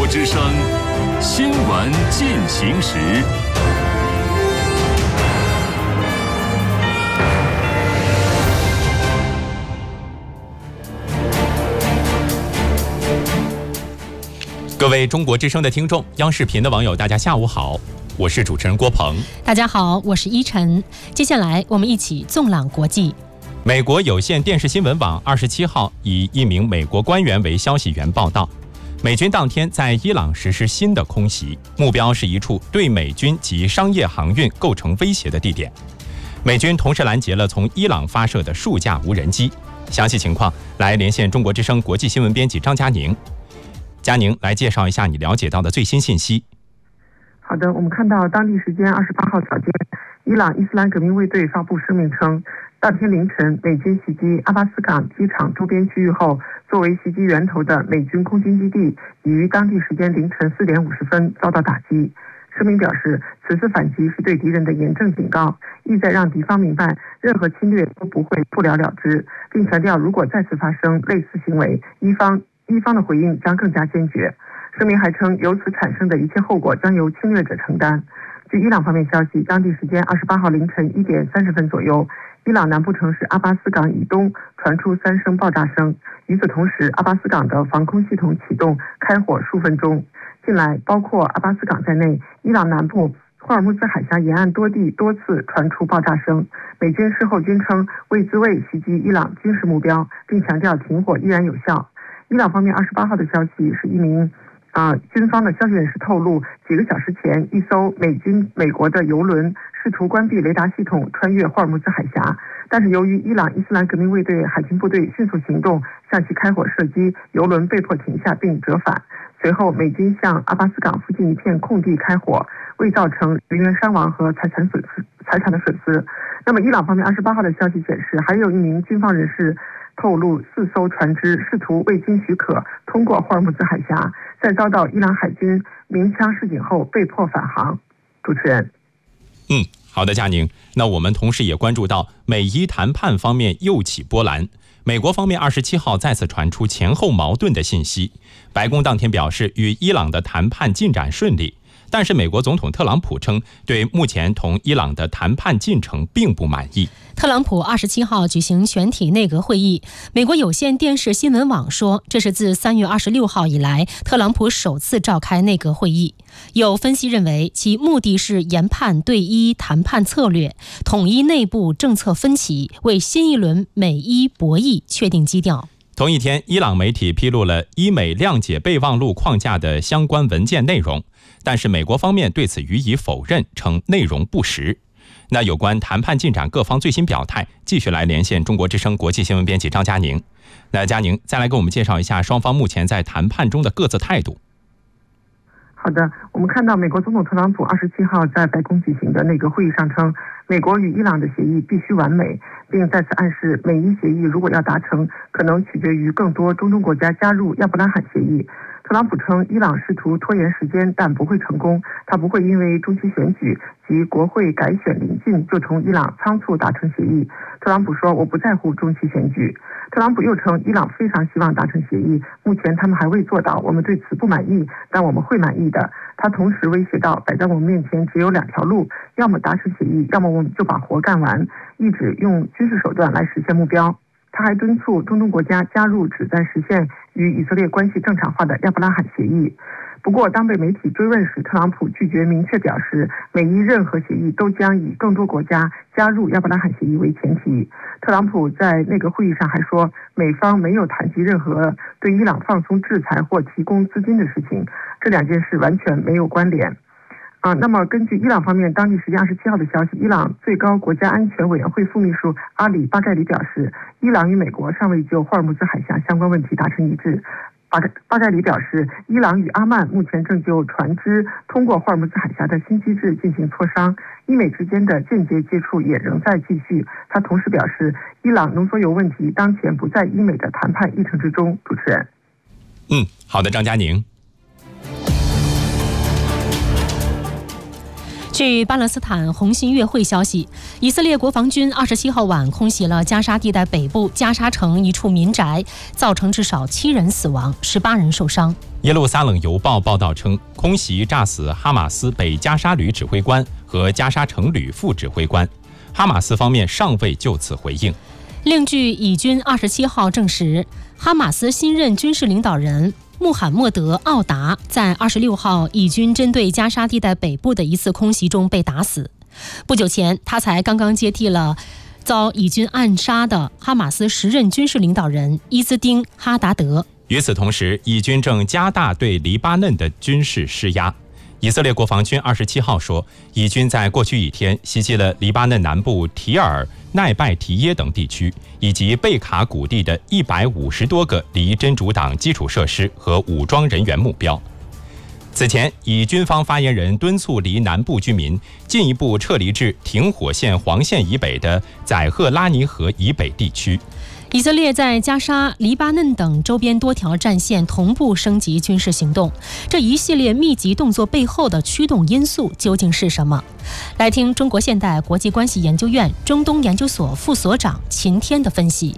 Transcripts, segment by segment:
之声新闻进行时。各位中国之声的听众，央视频的网友，大家下午好，我是主持人郭鹏。 大家好，我是依晨。接下来我们一起纵览国际。 美国有线电视新闻网27号以一名美国官员为消息源报道，美军当天在伊朗实施新的空袭，目标是一处对美军及商业航运构成威胁的地点。美军同时拦截了从伊朗发射的数架无人机。详细情况来连线中国之声国际新闻编辑张佳宁。佳宁，来介绍一下你了解到的最新信息。 好的，我们看到当地时间28号早间，伊朗伊斯兰革命卫队发布声明称，当天凌晨美军袭击阿巴斯港机场周边区域后，作为袭击源头的美军空军基地已于当地时间凌晨4点50分遭到打击。声明表示，此次反击是对敌人的严正警告，意在让敌方明白任何侵略都不会不了了之，并强调如果再次发生类似行为，伊方的回应将更加坚决。声明还称，由此产生的一切后果将由侵略者承担。据伊朗方面消息，当地时间28号凌晨1点30分左右，伊朗南部城市阿巴斯港以东传出3声爆炸声。与此同时，阿巴斯港的防空系统启动，开火数分钟。近来，包括阿巴斯港在内，伊朗南部霍尔木兹海峡沿岸多地多次传出爆炸声。美军事后均称为自卫袭击伊朗军事目标，并强调停火依然有效。伊朗方面28号的消息是一名军方的消息人士透露，几个小时前，一艘美国的油轮试图关闭雷达系统，穿越霍尔木兹海峡，但是由于伊朗伊斯兰革命卫队海军部队迅速行动，向其开火射击，油轮被迫停下并折返。随后，美军向阿巴斯港附近一片空地开火，未造成人员伤亡和财产的损失。那么，伊朗方面28号的消息显示，还有一名军方人士透露，4艘船只试图未经许可通过霍尔木兹海峡，在遭到伊朗海军鸣枪示警后被迫返航。主持人。 好的，佳宁。那我们同时也关注到美伊谈判方面又起波澜。美国方面27号再次传出前后矛盾的信息。白宫当天表示，与伊朗的谈判进展顺利，但是美国总统特朗普称，对目前同伊朗的谈判进程并不满意。 特朗普27号举行全体内阁会议，美国有线电视新闻网说，这是自3月26号以来，特朗普首次召开内阁会议。有分析认为，其目的是研判对伊谈判策略，统一内部政策分歧，为新一轮美伊博弈确定基调。 同一天，伊朗媒体披露了伊美谅解备忘录框架的相关文件内容，但是美国方面对此予以否认，称内容不实。那有关谈判进展各方最新表态，继续来连线中国之声国际新闻编辑张佳宁。那佳宁，再来给我们介绍一下双方目前在谈判中的各自态度。 好的，我们看到美国总统特朗普27号在白宫举行的内阁会议上称，美国与伊朗的协议必须完美，并再次暗示美伊协议如果要达成，可能取决于更多中东国家加入亚伯拉罕协议。特朗普称，伊朗试图拖延时间，但不会成功。他不会因为中期选举及国会改选临近就同伊朗仓促达成协议。特朗普说，我不在乎中期选举。特朗普又称，伊朗非常希望达成协议，目前他们还未做到，我们对此不满意，但我们会满意的。他同时威胁到，摆在我们面前只有2条路，要么达成协议，要么我们就把活干完，意指用军事手段来实现目标。他还敦促中东国家加入旨在实现与以色列关系正常化的亚伯拉罕协议。不过，当被媒体追问时，特朗普拒绝明确表示，美伊任何协议都将以更多国家加入亚伯拉罕协议为前提。特朗普在内阁会议上还说，美方没有谈及任何对伊朗放松制裁或提供资金的事情，这2件事完全没有关联。那么根据伊朗方面当地时间27号的消息，伊朗最高国家安全委员会副秘书阿里巴盖里表示，伊朗与美国尚未就霍尔木兹海峡相关问题达成一致。巴盖里表示，伊朗与阿曼目前正就船只通过霍尔木兹海峡的新机制进行磋商，伊美之间的间接接触也仍在继续。他同时表示，伊朗浓缩铀问题当前不在伊美的谈判议程之中。主持人。 好的，张佳宁。 据巴勒斯坦红新月会消息，以色列国防军27号晚空袭了加沙地带北部加沙城一处民宅，造成至少7人死亡，18人受伤。 耶路撒冷邮报报道称，空袭炸死哈马斯北加沙旅指挥官和加沙城旅副指挥官，哈马斯方面尚未就此回应。 另据以军27号证实，哈马斯新任军事领导人穆罕默德·奥达在26号以军针对加沙地带北部的一次空袭中被打死。不久前，他才刚刚接替了遭以军暗杀的哈马斯时任军事领导人伊兹丁·哈达德。 与此同时，以军正加大对黎巴嫩的军事施压。以色列国防军27号说，以军在过去一天袭击了黎巴嫩南部提尔、奈拜提耶等地区，以及贝卡谷地的150多个离真主党基础设施和武装人员目标。此前，以军方发言人敦促离南部居民进一步撤离至停火线黄线以北的载赫拉尼河以北地区。 以色列在加沙、黎巴嫩等周边多条战线同步升级军事行动，这一系列密集动作背后的驱动因素究竟是什么？来听中国现代国际关系研究院中东研究所副所长秦天的分析。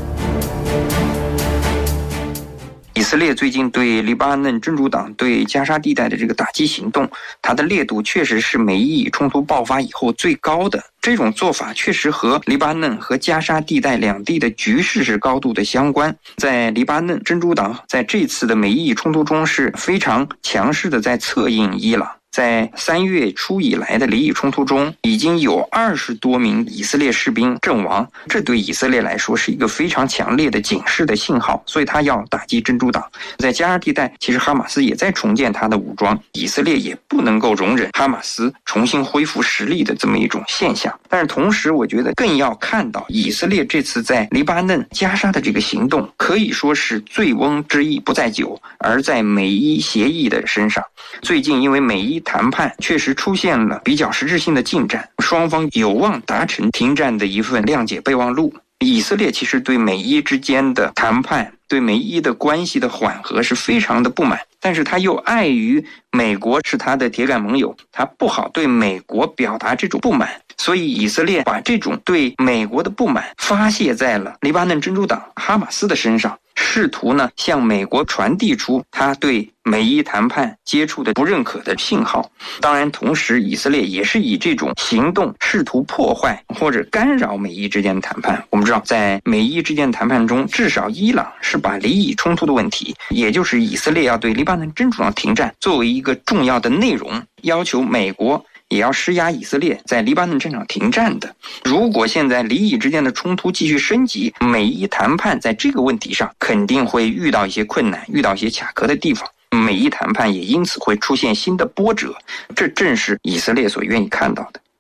以色列最近对黎巴嫩真主党对加沙地带的这个打击行动，它的烈度确实是美以冲突爆发以后最高的。这种做法确实和黎巴嫩和加沙地带两地的局势是高度的相关。在黎巴嫩，真主党在这次的美以冲突中是非常强势的在策应伊朗。在3月初以来的黎以冲突中，已经有20多名以色列士兵阵亡，这对以色列来说是一个非常强烈的警示的信号，所以他要打击真主党。在加沙地带，其实哈马斯也在重建他的武装，以色列也不能够容忍哈马斯重新恢复实力的这么一种现象。但是同时，我觉得更要看到以色列这次在黎巴嫩、加沙的这个行动，可以说是醉翁之意不在酒，而在美伊协议的身上。最近因为美伊谈判确实出现了比较实质性的进展，双方有望达成停战的一份谅解备忘录。以色列其实对美伊之间的谈判、对美伊的关系的缓和是非常的不满，但是他又碍于美国是他的铁杆盟友，他不好对美国表达这种不满，所以以色列把这种对美国的不满发泄在了黎巴嫩真主党哈马斯的身上，试图呢向美国传递出他对美伊谈判接触的不认可的信号。当然，同时以色列也是以这种行动试图破坏或者干扰美伊之间的谈判。我们知道，在美伊之间的谈判中，至少伊朗是把黎以冲突的问题，也就是以色列要对黎巴嫩真主党停战，作为一个重要的内容，要求美国也要施压以色列在黎巴嫩战场停战的。如果现在黎以之间的冲突继续升级，美伊谈判在这个问题上肯定会遇到一些困难，遇到一些卡壳的地方，美伊谈判也因此会出现新的波折，这正是以色列所愿意看到的。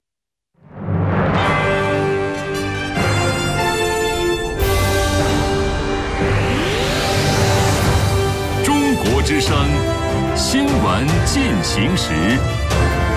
中国之声，新闻进行时。